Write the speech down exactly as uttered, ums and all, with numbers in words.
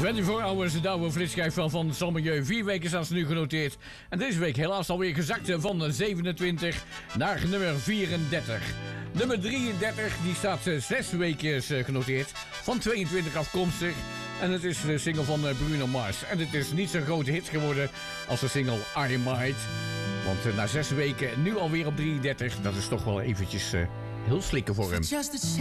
vierentwintig hours, de oude flitschijf van Van Sommerjeu. Vier weken staan ze nu genoteerd. En deze week helaas alweer gezakt van zevenentwintig naar nummer vierendertig. Nummer drieëndertig, die staat zes weken genoteerd. Van tweeëntwintig afkomstig. En het is de single van Bruno Mars. En het is niet zo'n grote hit geworden als de single I Might. Want na zes weken nu alweer op drieëndertig. Dat is toch wel eventjes uh, heel slikken voor hem.